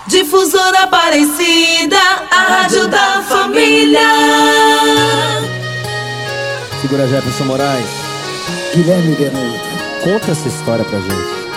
Difusora Aparecida, a rádio da família. Segura Jefferson Moraes. Guilherme Benuto. Conta essa história pra gente.